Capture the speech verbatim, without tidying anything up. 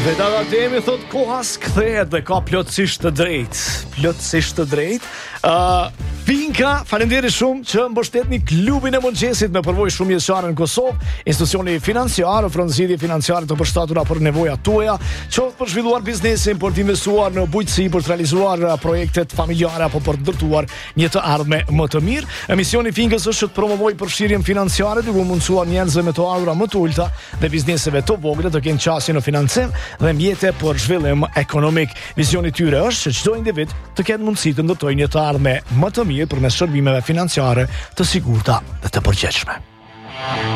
Vetata temi thot kohas kthehet dhe ka plotësisht të drejtë. Plotësisht të drejtë. Uh, Finka, faleminderit shumë që mbështetni klubin e mëngjesit me përvojë shumë jetësore në Kosovë. Institucioni financiar ofron zgjidhje financiare të përshtatura për nevojat tuaja, qoftë për zhvilluar biznesin, për të investuar në bujqësi, për të realizuar projektet familjare apo për të ndërtuar një të ardhme më të mirë. Misioni i Finkës është të promovojë përfshirjen financiare duke mundësuar njerëzve me të ardhura më të ulta dhe bizneseve të vogla të kenë qasje në financim dhe mjete për zhvillim ekonomik. Visioni i tyre është që çdo individ të ketë mundësi të ndërtojë një të ardhme më të mirë përmes shërbimeve financiare të sigurta dhe të përgjithshme.